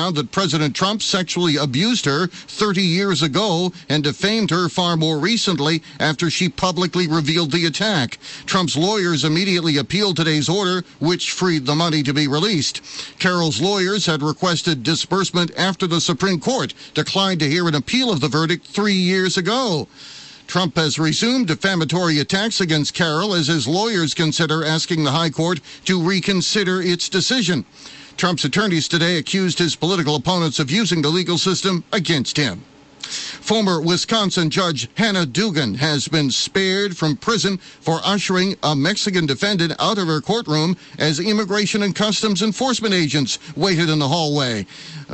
found that President Trump sexually abused her 30 years ago and defamed her far more recently after she publicly revealed the attack. Trump's lawyers immediately appealed today's order, which freed the money to be released. Carroll's lawyers had requested disbursement after the Supreme Court declined to hear an appeal of the verdict 3 years ago. Trump has resumed defamatory attacks against Carroll as his lawyers consider asking the High Court to reconsider its decision. Trump's attorneys today accused his political opponents of using the legal system against him. Former Wisconsin Judge Hannah Duggan has been spared from prison for ushering a Mexican defendant out of her courtroom as Immigration and Customs Enforcement agents waited in the hallway.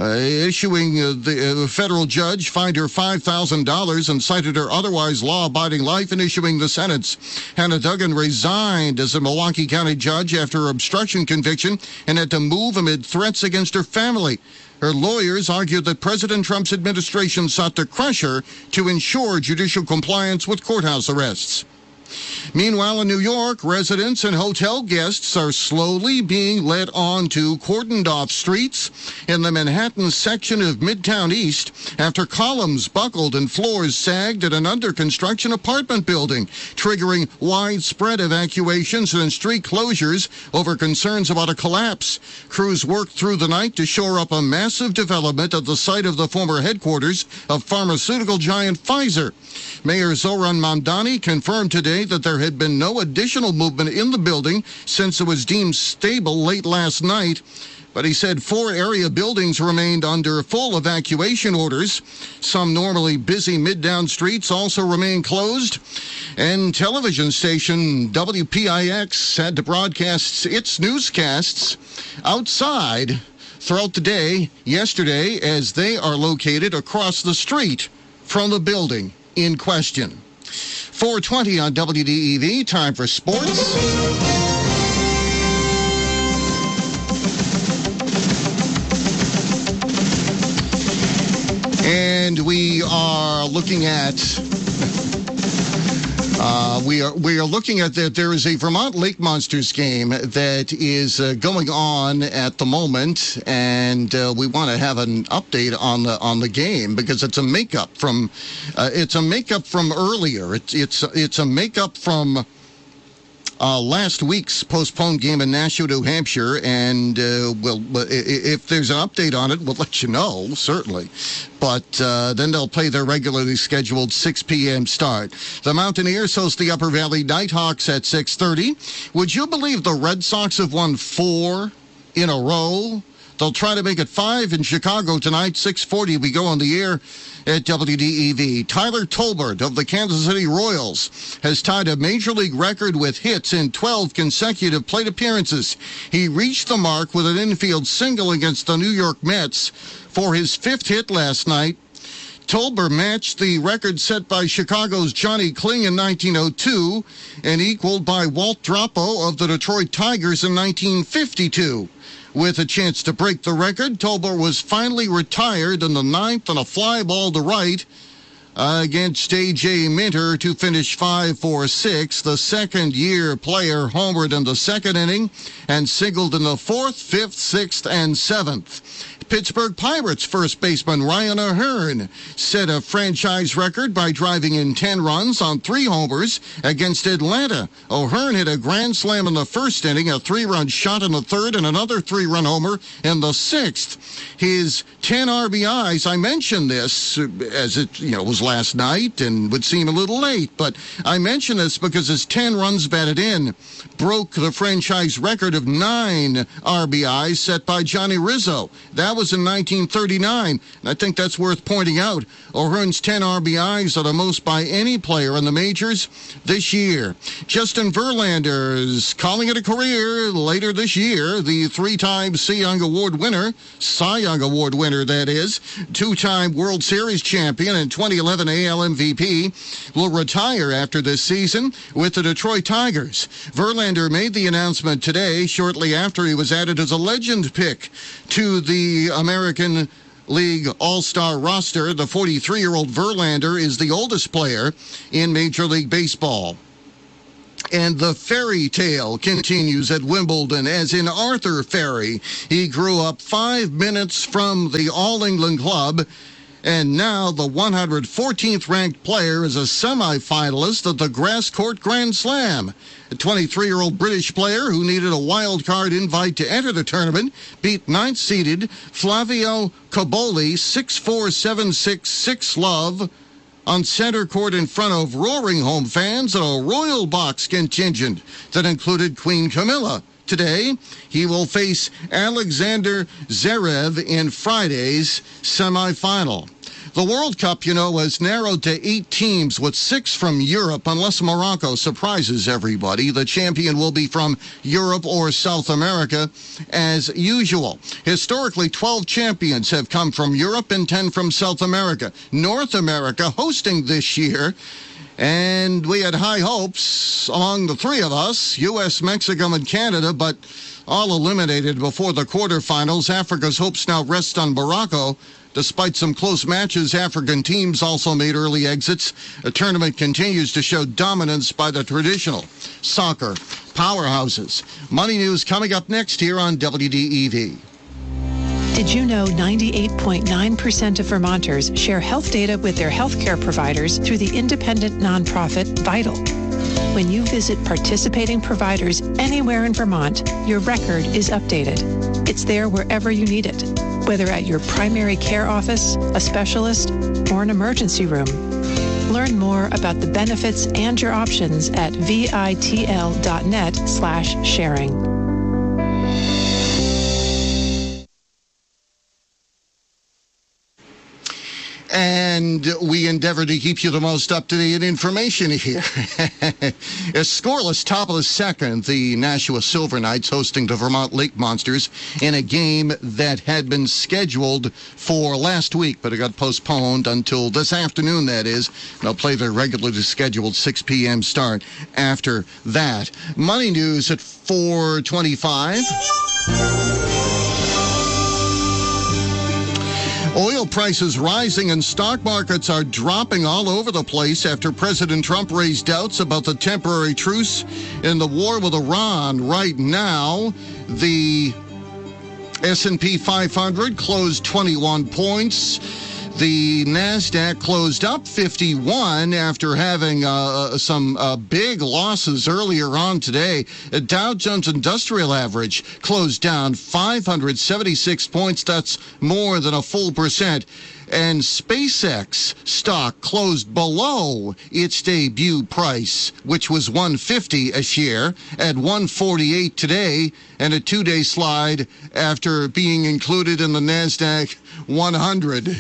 The federal judge fined her $5,000 and cited her otherwise law-abiding life in issuing the sentence. Hannah Duggan resigned as a Milwaukee County judge after her obstruction conviction and had to move amid threats against her family. Her lawyers argued that President Trump's administration sought to crush her to ensure judicial compliance with courthouse arrests. Meanwhile, in New York, residents and hotel guests are slowly being led onto cordoned-off streets in the Manhattan section of Midtown East after columns buckled and floors sagged at an under-construction apartment building, triggering widespread evacuations and street closures over concerns about a collapse. Crews worked through the night to shore up a massive development at the site of the former headquarters of pharmaceutical giant Pfizer. Mayor Zoran Mamdani confirmed today that there had been no additional movement in the building since it was deemed stable late last night. But he said 4 area buildings remained under full evacuation orders. Some normally busy mid-down streets also remain closed. And television station WPIX had to broadcast its newscasts outside throughout the day yesterday as they are located across the street from the building in question. 4:20 on WDEV, time for sports. And we are looking at we are looking at that there is a Vermont Lake Monsters game that is going on at the moment, and we want to have an update on the game because it's a makeup from earlier. It's a makeup from last week's postponed game in Nashua, New Hampshire, and if there's an update on it, we'll let you know, certainly. But then they'll play their regularly scheduled 6 p.m. start. The Mountaineers host the Upper Valley Nighthawks at 6:30. Would you believe the Red Sox have won 4 in a row? They'll try to make it 5 in Chicago tonight. 6:40 we go on the air at WDEV. Tyler Tolbert of the Kansas City Royals has tied a Major League record with hits in 12 consecutive plate appearances. He reached the mark with an infield single against the New York Mets for his 5th hit last night. Tolbert matched the record set by Chicago's Johnny Kling in 1902 and equaled by Walt Drapo of the Detroit Tigers in 1952. With a chance to break the record, Tolbert was finally retired in the 9th on a fly ball to right against A.J. Minter to finish 5 for 6. The second-year player homered in the second inning and singled in the 4th, 5th, 6th, and 7th. Pittsburgh Pirates first baseman Ryan O'Hearn set a franchise record by driving in 10 runs on 3 homers against Atlanta. O'Hearn hit a grand slam in the first inning, a 3-run shot in the third, and another 3-run homer in the 6th. His 10 RBIs, I mentioned this as it was last night and would seem a little late, but I mention this because his 10 runs batted in broke the franchise record of 9 RBIs set by Johnny Rizzo. That was in 1939, and I think that's worth pointing out. O'Hearn's 10 RBIs are the most by any player in the majors this year. Justin Verlander is calling it a career later this year. The 3-time Cy Young Award winner, that is, 2-time World Series champion and 2011 AL MVP, will retire after this season with the Detroit Tigers. Verlander made the announcement today, shortly after he was added as a legend pick to the American League All-Star roster. The 43-year-old Verlander is the oldest player in Major League Baseball. And the fairy tale continues at Wimbledon, as in Arthur Ferry. He grew up 5 minutes from the All England Club, and now the 114th ranked player is a semi-finalist at the Grass Court Grand Slam. A 23-year-old British player who needed a wild card invite to enter the tournament beat 9th-seeded Flavio Cobolli 6-4, 7-6, 6-love on center court in front of roaring home fans and a Royal Box contingent that included Queen Camilla. Today, he will face Alexander Zverev in Friday's semifinal. The World Cup, has narrowed to 8 teams with 6 from Europe. Unless Morocco surprises everybody, the champion will be from Europe or South America as usual. Historically, 12 champions have come from Europe and 10 from South America. North America hosting this year. And we had high hopes among the three of us, U.S., Mexico, and Canada, but all eliminated before the quarterfinals. Africa's hopes now rest on Morocco. Despite some close matches, African teams also made early exits. The tournament continues to show dominance by the traditional soccer powerhouses. Money News coming up next here on WDEV. Did you know 98.9% of Vermonters share health data with their healthcare providers through the independent nonprofit Vital? When you visit participating providers anywhere in Vermont, your record is updated. It's there wherever you need it, whether at your primary care office, a specialist, or an emergency room. Learn more about the benefits and your options at vitl.net/sharing. And we endeavor to keep you the most up-to-date information here. A scoreless top of the second, the Nashua Silver Knights hosting the Vermont Lake Monsters in a game that had been scheduled for last week, but it got postponed until this afternoon, that is. They'll play their regularly scheduled 6 p.m. start after that. Money News at 4:25. Oil prices rising and stock markets are dropping all over the place after President Trump raised doubts about the temporary truce in the war with Iran. Right now, the S&P 500 closed 21 points. The NASDAQ closed up 51 after having some big losses earlier on today. The Dow Jones Industrial Average closed down 576 points. That's more than a full percent. And SpaceX stock closed below its debut price, which was $150 a share, at $148 today, and a 2-day slide after being included in the NASDAQ 100.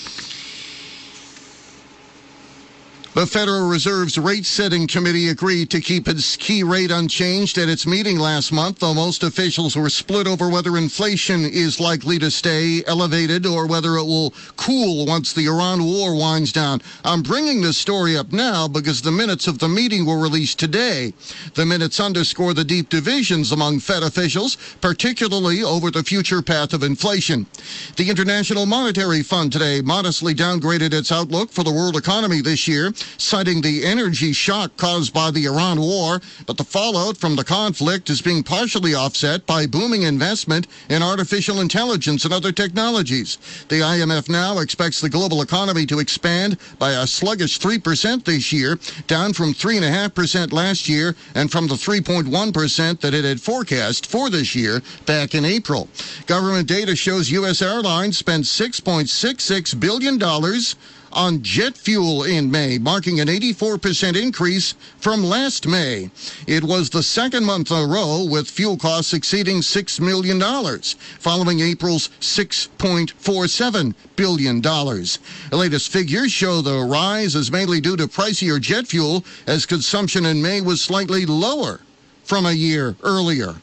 The Federal Reserve's rate-setting committee agreed to keep its key rate unchanged at its meeting last month, though most officials were split over whether inflation is likely to stay elevated or whether it will cool once the Iran war winds down. I'm bringing this story up now because the minutes of the meeting were released today. The minutes underscore the deep divisions among Fed officials, particularly over the future path of inflation. The International Monetary Fund today modestly downgraded its outlook for the world economy this year, citing the energy shock caused by the Iran war, but the fallout from the conflict is being partially offset by booming investment in artificial intelligence and other technologies. The IMF now expects the global economy to expand by a sluggish 3% this year, down from 3.5% last year and from the 3.1% that it had forecast for this year back in April. Government data shows U.S. airlines spent $6.66 billion on jet fuel in May, marking an 84% increase from last May. It was the second month in a row with fuel costs exceeding $6 million, following April's $6.47 billion. The latest figures show the rise is mainly due to pricier jet fuel, as consumption in May was slightly lower from a year earlier.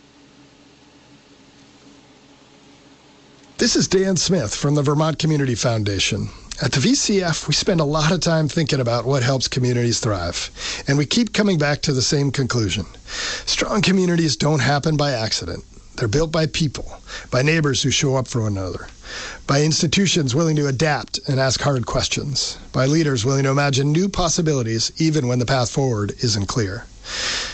This is Dan Smith from the Vermont Community Foundation. At the VCF, we spend a lot of time thinking about what helps communities thrive, and we keep coming back to the same conclusion. Strong communities don't happen by accident. They're built by people, by neighbors who show up for one another, by institutions willing to adapt and ask hard questions, by leaders willing to imagine new possibilities even when the path forward isn't clear.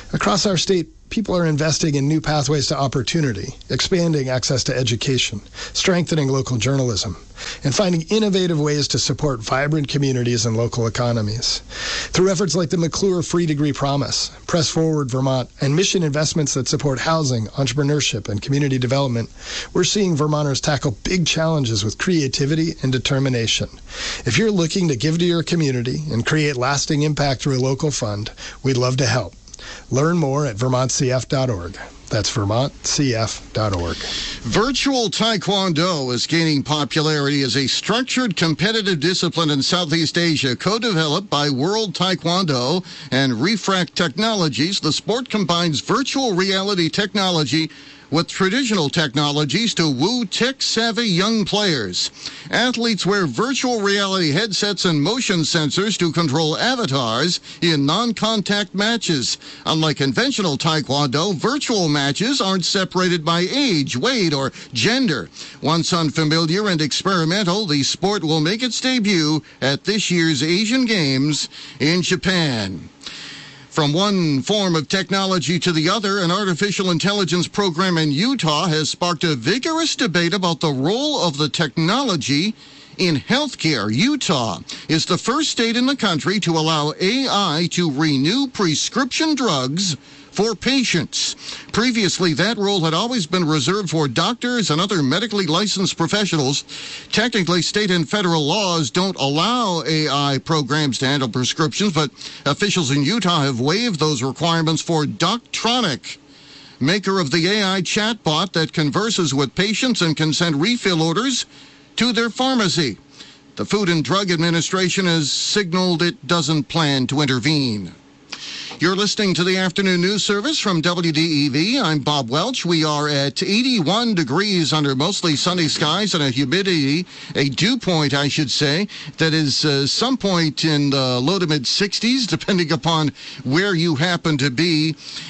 Across our state, people are investing in new pathways to opportunity, expanding access to education, strengthening local journalism, and finding innovative ways to support vibrant communities and local economies. Through efforts like the McClure Free Degree Promise, Press Forward Vermont, and mission investments that support housing, entrepreneurship, and community development, we're seeing Vermonters tackle big challenges with creativity and determination. If you're looking to give to your community and create lasting impact through a local fund, we'd love to help. Learn more at vermontcf.org. That's vermontcf.org. Virtual Taekwondo is gaining popularity as a structured competitive discipline in Southeast Asia, co-developed by World Taekwondo and Refract Technologies. The sport combines virtual reality technology with traditional technologies to woo tech-savvy young players. Athletes wear virtual reality headsets and motion sensors to control avatars in non-contact matches. Unlike conventional Taekwondo, virtual matches aren't separated by age, weight, or gender. Once unfamiliar and experimental, the sport will make its debut at this year's Asian Games in Japan. From one form of technology to the other, an artificial intelligence program in Utah has sparked a vigorous debate about the role of the technology in healthcare. Utah is the first state in the country to allow AI to renew prescription drugs for patients. Previously, that role had always been reserved for doctors and other medically licensed professionals. Technically, state and federal laws don't allow AI programs to handle prescriptions, but officials in Utah have waived those requirements for Doctronic, maker of the AI chatbot that converses with patients and can send refill orders to their pharmacy. The Food and Drug Administration has signaled it doesn't plan to intervene. You're listening to the Afternoon News Service from WDEV. I'm Bob Welch. We are at 81 degrees under mostly sunny skies and a humidity, a dew point, I should say, that is some point in the low to mid-60s, depending upon where you happen to be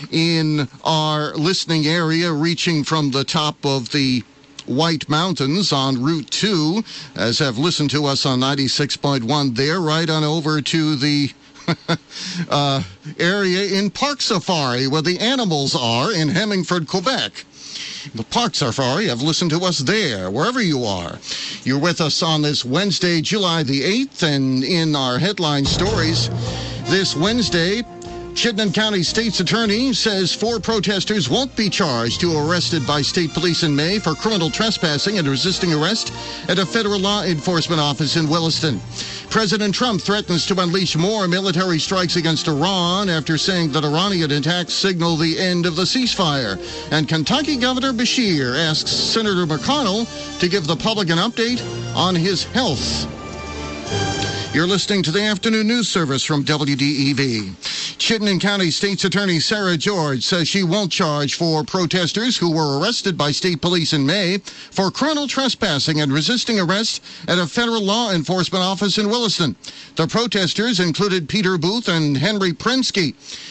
in our listening area, reaching from the top of the White Mountains on Route 2, as have listened to us on 96.1 there, right on over to the area in Park Safari, where the animals are in Hemingford, Quebec. The Park Safari have listened to us there, wherever you are. You're with us on this Wednesday, July the 8th, and in our headline stories this Wednesday, Chittenden County State's Attorney says 4 protesters won't be charged who were arrested by state police in May for criminal trespassing and resisting arrest at a federal law enforcement office in Williston. President Trump threatens to unleash more military strikes against Iran after saying that Iranian attacks signal the end of the ceasefire. And Kentucky Governor Beshear asks Senator McConnell to give the public an update on his health. You're listening to the Afternoon News Service from WDEV. Chittenden County State's Attorney Sarah George says she won't charge 4 protesters who were arrested by state police in May for criminal trespassing and resisting arrest at a federal law enforcement office in Williston. The protesters included Peter Booth and Henry Prensky,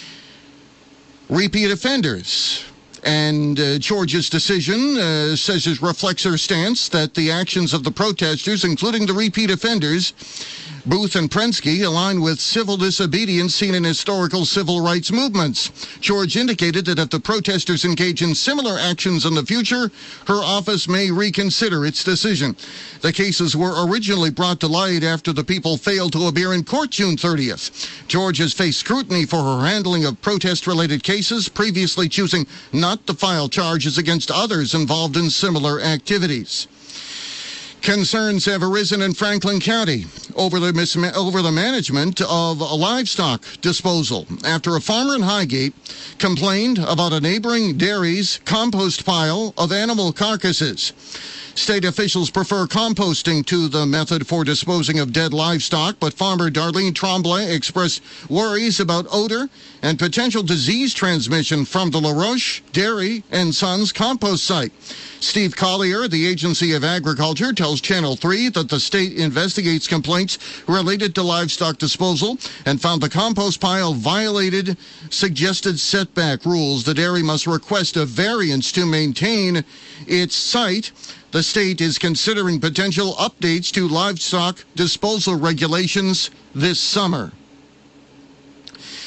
repeat offenders. And George's decision says it reflects her stance that the actions of the protesters, including the repeat offenders, Booth and Prensky, align with civil disobedience seen in historical civil rights movements. George indicated that if the protesters engage in similar actions in the future, her office may reconsider its decision. The cases were originally brought to light after the people failed to appear in court June 30th. George has faced scrutiny for her handling of protest-related cases, previously choosing not to file charges against others involved in similar activities. Concerns have arisen in Franklin County over the management of livestock disposal after a farmer in Highgate complained about a neighboring dairy's compost pile of animal carcasses. State officials prefer composting to the method for disposing of dead livestock, but farmer Darlene Tremblay expressed worries about odor and potential disease transmission from the LaRoche Dairy and Sons compost site. Steve Collier, the Agency of Agriculture, tells Channel 3 that the state investigates complaints related to livestock disposal and found the compost pile violated suggested setback rules. The dairy must request a variance to maintain its site. The state is considering potential updates to livestock disposal regulations this summer.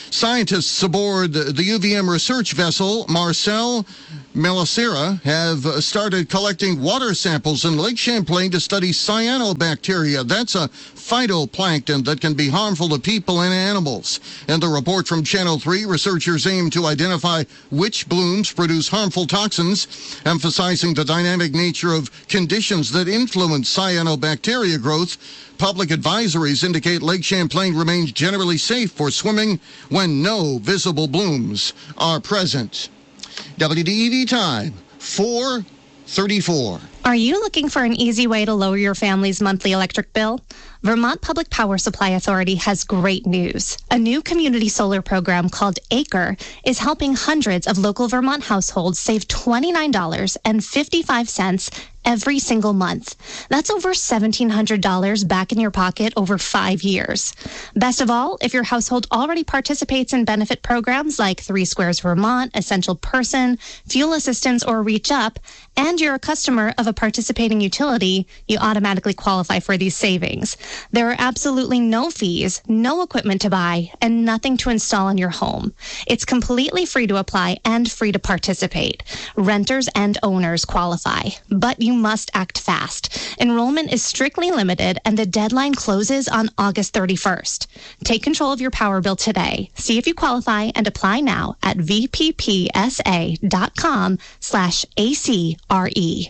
Scientists aboard the UVM research vessel Marcel Melisera have started collecting water samples in Lake Champlain to study cyanobacteria. That's a phytoplankton that can be harmful to people and animals. In the report from Channel 3, researchers aim to identify which blooms produce harmful toxins, emphasizing the dynamic nature of conditions that influence cyanobacteria growth. Public advisories indicate Lake Champlain remains generally safe for swimming when no visible blooms are present. WDEV time, 4:34. Are you looking for an easy way to lower your family's monthly electric bill? Vermont Public Power Supply Authority has great news. A new community solar program called ACRE is helping hundreds of local Vermont households save $29.55 every single month. That's over $1,700 back in your pocket over 5 years. Best of all, if your household already participates in benefit programs like 3 Squares Vermont, Essential Person, Fuel Assistance, or Reach Up, and you're a customer of a participating utility, you automatically qualify for these savings. There are absolutely no fees, no equipment to buy, and nothing to install in your home. It's completely free to apply and free to participate. Renters and owners qualify, but you must act fast. Enrollment is strictly limited, and the deadline closes on August 31st. Take control of your power bill today. See if you qualify and apply now at vppsa.com/ACRE.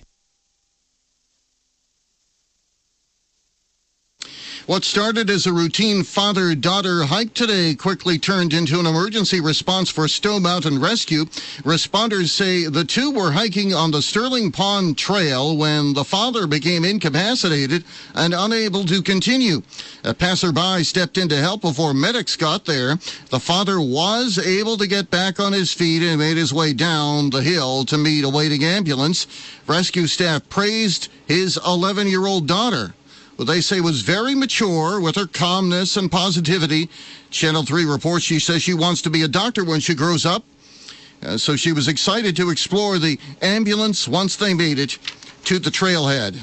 What started as a routine father-daughter hike today quickly turned into an emergency response for Stowe Mountain Rescue. Responders say the two were hiking on the Sterling Pond Trail when the father became incapacitated and unable to continue. A passerby stepped in to help before medics got there. The father was able to get back on his feet and made his way down the hill to meet a waiting ambulance. Rescue staff praised his 11-year-old daughter, who they say was very mature with her calmness and positivity. Channel 3 reports she says she wants to be a doctor when she grows up. So she was excited to explore the ambulance once they made it to the trailhead.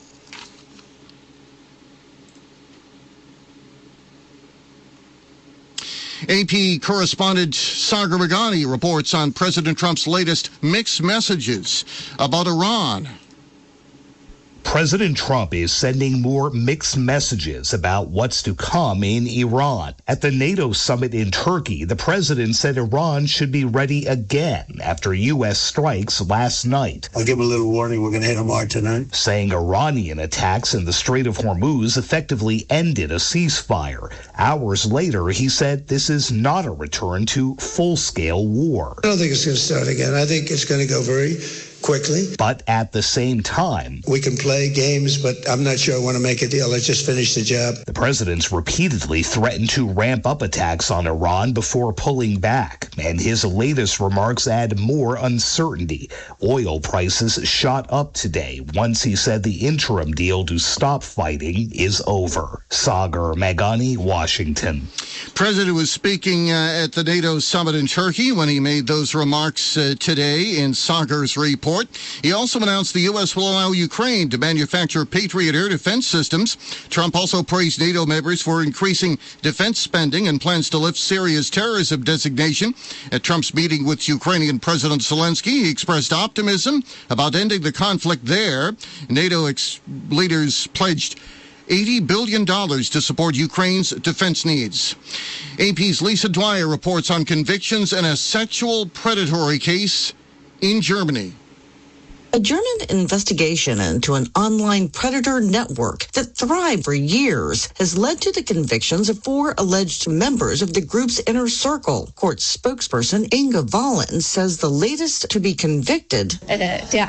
AP correspondent Sagar Meghani reports on President Trump's latest mixed messages about Iran. President Trump is sending more mixed messages about what's to come in Iran. At the NATO summit in Turkey, the president said Iran should be ready again after U.S. strikes last night. I'll give him a little warning. We're going to hit them hard tonight. Saying Iranian attacks in the Strait of Hormuz effectively ended a ceasefire. Hours later, he said this is not a return to full-scale war. I don't think it's going to start again. I think it's going to go very quickly. But at the same time, we can play games, but I'm not sure I want to make a deal. Let's just finish the job. The president's repeatedly threatened to ramp up attacks on Iran before pulling back, and his latest remarks add more uncertainty. Oil prices shot up today once he said the interim deal to stop fighting is over. Sagar Meghani, Washington. President was speaking at the NATO summit in Turkey when he made those remarks today in Sagar's report. He also announced the U.S. will allow Ukraine to manufacture Patriot air defense systems. Trump also praised NATO members for increasing defense spending and plans to lift Syria's terrorism designation. At Trump's meeting with Ukrainian President Zelensky, he expressed optimism about ending the conflict there. NATO leaders pledged $80 billion to support Ukraine's defense needs. AP's Lisa Dwyer reports on convictions in a sexual predatory case in Germany. A German investigation into an online predator network that thrived for years has led to the convictions of 4 alleged members of the group's inner circle. Court spokesperson Inge Wallen says the latest to be convicted was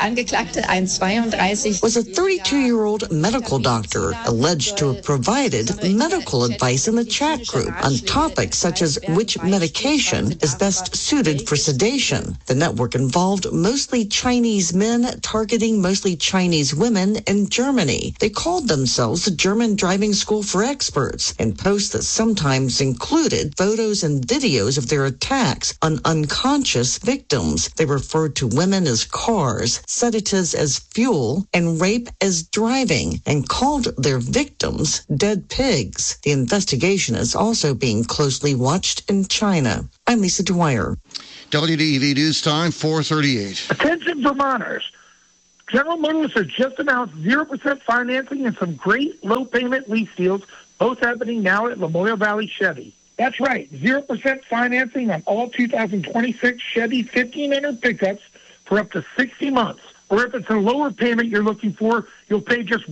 a 32-year-old medical doctor alleged to have provided medical advice in the chat group on topics such as which medication is best suited for sedation. The network involved mostly Chinese men began targeting mostly Chinese women in Germany. They called themselves the German Driving School for Experts, and posts that sometimes included photos and videos of their attacks on unconscious victims. They referred to women as cars, sedatives as fuel, and rape as driving, and called their victims dead pigs. The investigation is also being closely watched in China. I'm Lisa Dwyer. WDEV News Time, 4:38. Attention Vermonters. General Motors has just announced 0% financing and some great low-payment lease deals, both happening now at Lamoille Valley Chevy. That's right, 0% financing on all 2026 Chevy 1500 pickups for up to 60 months. Or if it's a lower payment you're looking for, you'll pay just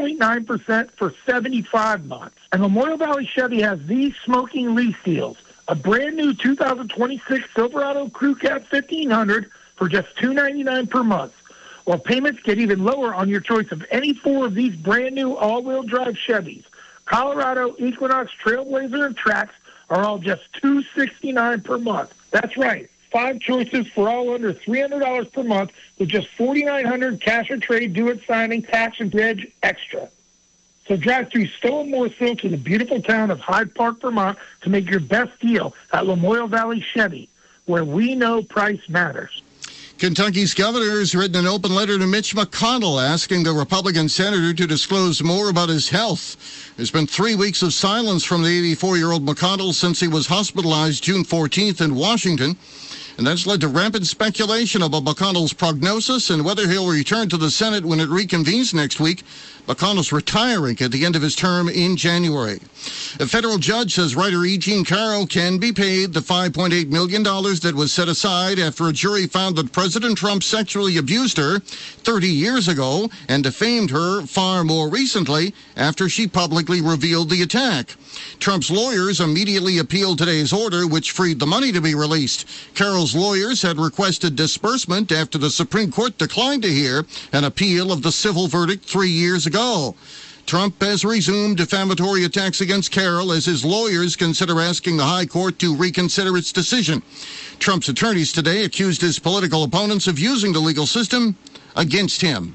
1.9% for 75 months. And Lamoille Valley Chevy has these smoking lease deals. A brand new 2026 Silverado Crew Cab 1500 for just $299 per month. While payments get even lower on your choice of any four of these brand new all-wheel drive Chevys. Colorado, Equinox, Trailblazer, and Trax are all just $269 per month. That's right. 5 choices for all under $300 per month with just $4,900 cash or trade, do-it signing, tax, and reg extra. So drive through Stowe and Morrisville to the beautiful town of Hyde Park, Vermont to make your best deal at Lamoille Valley Chevy, where we know price matters. Kentucky's governor has written an open letter to Mitch McConnell asking the Republican senator to disclose more about his health. There's been 3 weeks of silence from the 84-year-old McConnell since he was hospitalized June 14th in Washington. And that's led to rampant speculation about McConnell's prognosis and whether he'll return to the Senate when it reconvenes next week. McConnell's retiring at the end of his term in January. A federal judge says writer E. Jean Carroll can be paid the $5.8 million that was set aside after a jury found that President Trump sexually abused her 30 years ago and defamed her far more recently after she publicly revealed the attack. Trump's lawyers immediately appealed today's order, which freed the money to be released. Carroll's lawyers had requested disbursement after the Supreme Court declined to hear an appeal of the civil verdict 3 years ago. Trump has resumed defamatory attacks against Carroll as his lawyers consider asking the High Court to reconsider its decision. Trump's attorneys today accused his political opponents of using the legal system against him.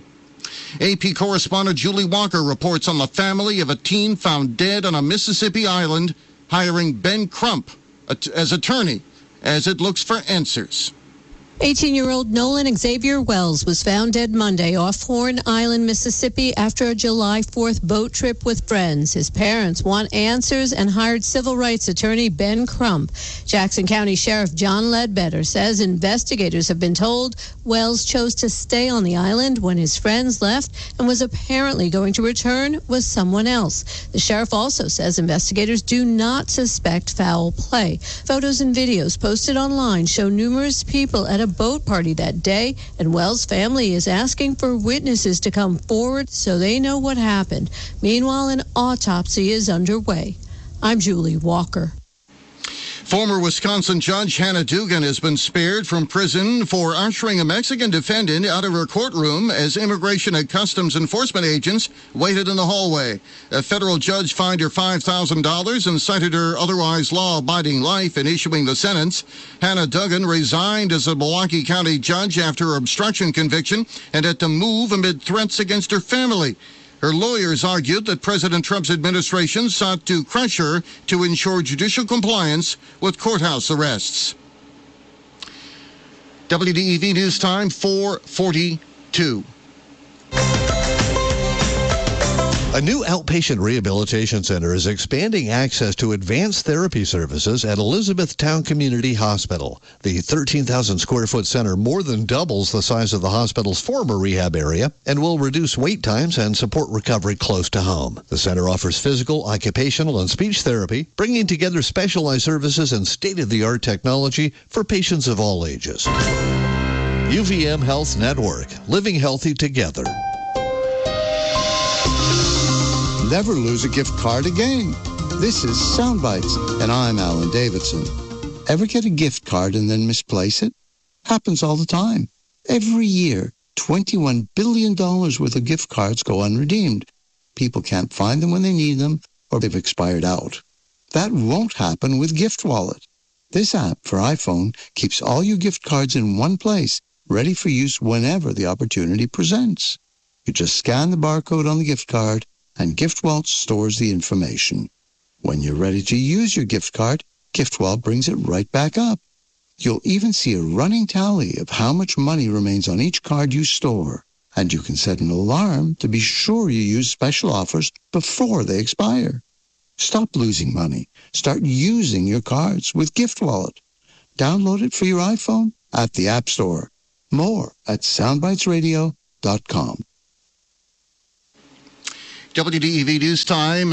AP correspondent Julie Walker reports on the family of a teen found dead on a Mississippi island, hiring Ben Crump as attorney as it looks for answers. 18-year-old Nolan Xavier Wells was found dead Monday off Horn Island, Mississippi, after a July 4th boat trip with friends. His parents want answers and hired civil rights attorney Ben Crump. Jackson County Sheriff John Ledbetter says investigators have been told Wells chose to stay on the island when his friends left and was apparently going to return with someone else. The sheriff also says investigators do not suspect foul play. Photos and videos posted online show numerous people at a boat party that day, and Wells' family is asking for witnesses to come forward so they know what happened. Meanwhile, an autopsy is underway. I'm Julie Walker. Former Wisconsin Judge Hannah Dugan has been spared from prison for ushering a Mexican defendant out of her courtroom as Immigration and Customs Enforcement agents waited in the hallway. A federal judge fined her $5,000 and cited her otherwise law-abiding life in issuing the sentence. Hannah Dugan resigned as a Milwaukee County judge after her obstruction conviction and had to move amid threats against her family. Her lawyers argued that President Trump's administration sought to crush her to ensure judicial compliance with courthouse arrests. WDEV News Time, 4:42. A new outpatient rehabilitation center is expanding access to advanced therapy services at Elizabethtown Community Hospital. The 13,000 square foot center more than doubles the size of the hospital's former rehab area and will reduce wait times and support recovery close to home. The center offers physical, occupational, and speech therapy, bringing together specialized services and state-of-the-art technology for patients of all ages. UVM Health Network, living healthy together. Never lose a gift card again. This is Soundbites, and I'm Alan Davidson. Ever get a gift card and then misplace it? Happens all the time. Every year, $21 billion worth of gift cards go unredeemed. People can't find them when they need them, or they've expired out. That won't happen with Gift Wallet. This app for iPhone keeps all your gift cards in one place ready for use whenever the opportunity presents. You just scan the barcode on the gift card, and GiftWallet stores the information. When you're ready to use your gift card, GiftWallet brings it right back up. You'll even see a running tally of how much money remains on each card you store. And you can set an alarm to be sure you use special offers before they expire. Stop losing money. Start using your cards with GiftWallet. Download it for your iPhone at the App Store. More at soundbitesradio.com. WDEV News Time,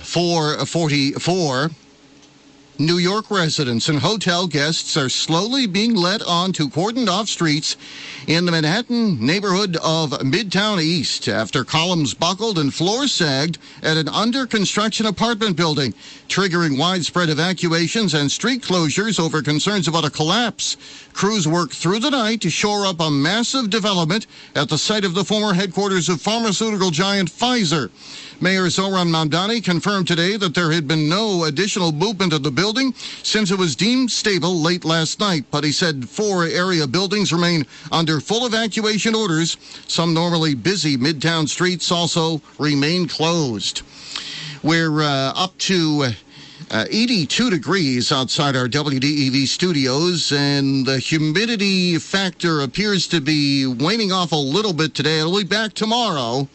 4:44. New York residents and hotel guests are slowly being let onto cordoned-off streets in the Manhattan neighborhood of Midtown East after columns buckled and floors sagged at an under-construction apartment building, triggering widespread evacuations and street closures over concerns about a collapse. Crews worked through the night to shore up a massive development at the site of the former headquarters of pharmaceutical giant Pfizer. Mayor Zohran Mamdani confirmed today that there had been no additional movement of the building since it was deemed stable late last night, but he said 4 area buildings remain under full evacuation orders. Some normally busy Midtown streets also remain closed. We're up to 82 degrees outside our WDEV studios, and the humidity factor appears to be waning off a little bit today. It'll be back tomorrow.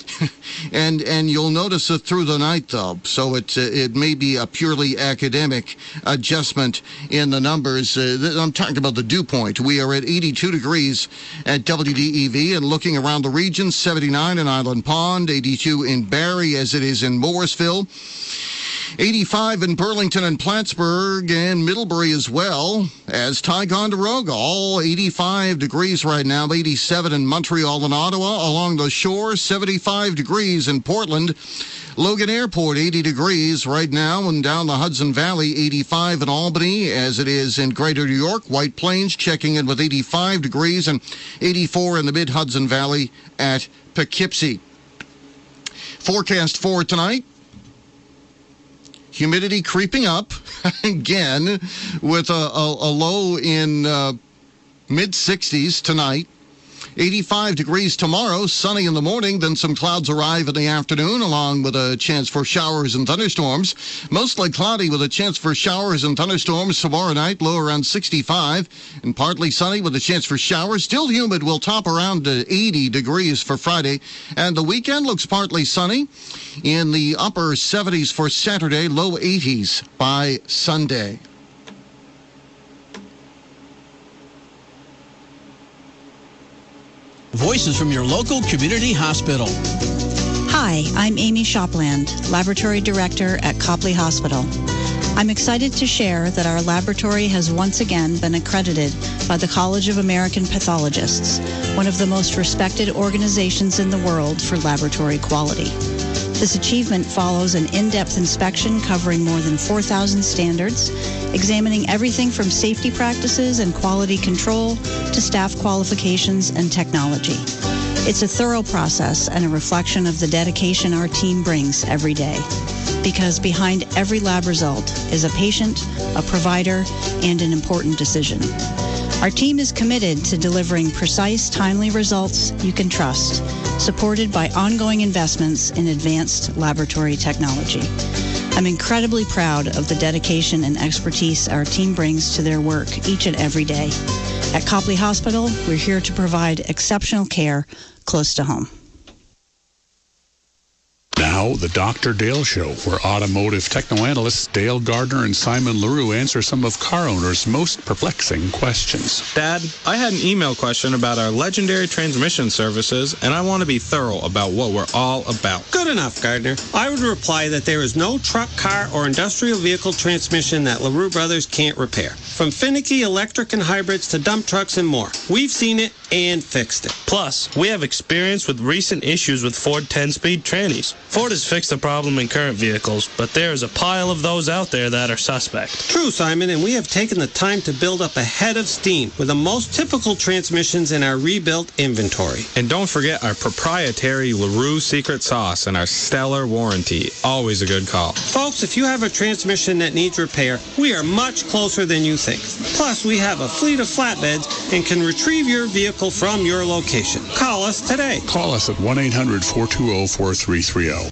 and you'll notice it through the night, though. So it may be a purely academic adjustment in the numbers. I'm talking about the dew point. We are at 82 degrees at WDEV, and looking around the region, 79 in Island Pond, 82 in Barrie, as it is in Morrisville. 85 in Burlington and Plattsburgh and Middlebury as well as Ticonderoga. All 85 degrees right now. 87 in Montreal and Ottawa. Along the shore, 75 degrees in Portland. Logan Airport, 80 degrees right now. And down the Hudson Valley, 85 in Albany, as it is in Greater New York. White Plains checking in with 85 degrees and 84 in the Mid-Hudson Valley at Poughkeepsie. Forecast for tonight. Humidity creeping up again with a low in mid-60s tonight. 85 degrees tomorrow, sunny in the morning, then some clouds arrive in the afternoon, along with a chance for showers and thunderstorms. Mostly cloudy with a chance for showers and thunderstorms tomorrow night, low around 65, and partly sunny with a chance for showers. Still humid, will top around 80 degrees for Friday, and the weekend looks partly sunny in the upper 70s for Saturday, low 80s by Sunday. Voices from your local community hospital. Hi, I'm Amy Shopland, Laboratory Director at Copley Hospital. I'm excited to share that our laboratory has once again been accredited by the College of American Pathologists, one of the most respected organizations in the world for laboratory quality. This achievement follows an in-depth inspection covering more than 4,000 standards, examining everything from safety practices and quality control to staff qualifications and technology. It's a thorough process and a reflection of the dedication our team brings every day. Because behind every lab result is a patient, a provider, and an important decision. Our team is committed to delivering precise, timely results you can trust, supported by ongoing investments in advanced laboratory technology. I'm incredibly proud of the dedication and expertise our team brings to their work each and every day. At Copley Hospital, we're here to provide exceptional care close to home. Now, the Dr. Dale Show, where automotive techno-analysts Dale Gardner and Simon LaRue answer some of car owners' most perplexing questions. Dad, I had an email question about our legendary transmission services, and I want to be thorough about what we're all about. Good enough, Gardner. I would reply that there is no truck, car, or industrial vehicle transmission that LaRue Brothers can't repair. From finicky electric and hybrids to dump trucks and more. We've seen it and fixed it. Plus, we have experience with recent issues with Ford 10-speed trannies. Ford has fixed the problem in current vehicles, but there is a pile of those out there that are suspect. True, Simon, and we have taken the time to build up a head of steam with the most typical transmissions in our rebuilt inventory. And don't forget our proprietary LaRue secret sauce and our stellar warranty. Always a good call. Folks, if you have a transmission that needs repair, we are much closer than you think. Plus, we have a fleet of flatbeds and can retrieve your vehicle from your location. Call us today. Call us at 1-800-420-4330.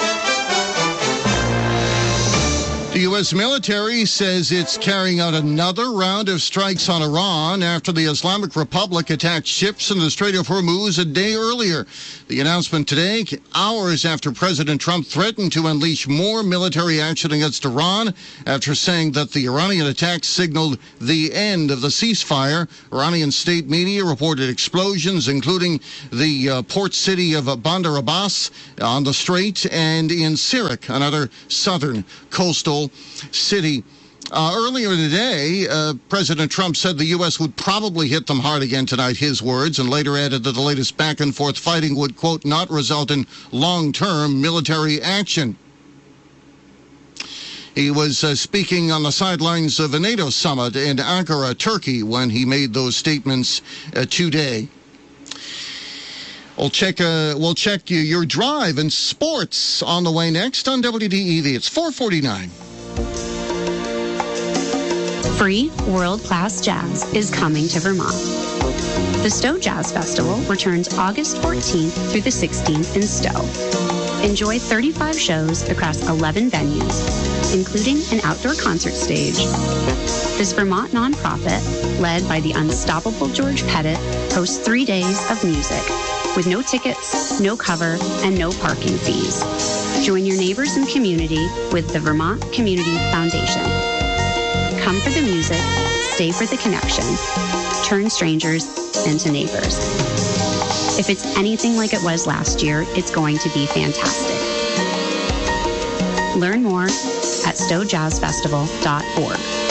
The U.S. military says it's carrying out another round of strikes on Iran after the Islamic Republic attacked ships in the Strait of Hormuz a day earlier. The announcement today, hours after President Trump threatened to unleash more military action against Iran after saying that the Iranian attack signaled the end of the ceasefire. Iranian state media reported explosions, including the port city of Bandar Abbas on the strait and in Sirak, another southern coastal city. Earlier today, President Trump said the U.S. would probably hit them hard again tonight, his words, and later added that the latest back-and-forth fighting would, quote, not result in long-term military action. He was speaking on the sidelines of a NATO summit in Ankara, Turkey, when he made those statements today. We'll check your drive and sports on the way next on WDEV. It's 4:49. Free world-class jazz is coming to Vermont. The Stowe Jazz Festival returns August 14th through the 16th in Stowe. Enjoy 35 shows across 11 venues, including an outdoor concert stage. This Vermont nonprofit, led by the unstoppable George Pettit, hosts 3 days of music with no tickets, no cover, and no parking fees. Join your neighbors and community with the Vermont Community Foundation. Come for the music, stay for the connection, turn strangers into neighbors. If it's anything like it was last year, it's going to be fantastic. Learn more at stowejazzfestival.org.